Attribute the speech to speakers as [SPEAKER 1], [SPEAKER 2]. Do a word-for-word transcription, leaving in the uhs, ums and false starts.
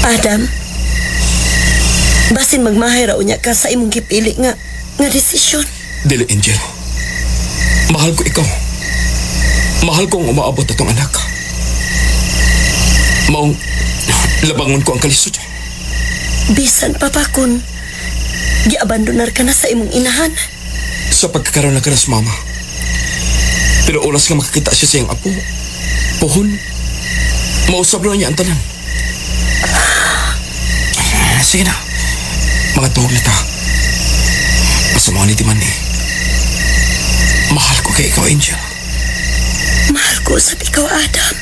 [SPEAKER 1] Adam, basin magmahay raw niya ka sa imong gipili nga nga desisyon.
[SPEAKER 2] Dili, Angel. Mahal ko ikaw. Mahal kong umaabot atong anak. Maong labangon ko ang kalisod.
[SPEAKER 1] Bisan pa pa kun giabandonar ka na sa imong inahan.
[SPEAKER 2] Sa pagkakaroon na ka na sa mama. Pero oras nga makakita siya sa iyong apo, puhon, mausap na niya ang tanan. Sige na. Mga tuhog na ta. Masama ni Timan eh. Mahal ko kay ikaw, Angel.
[SPEAKER 1] Mahal ko sa ikaw, Adam.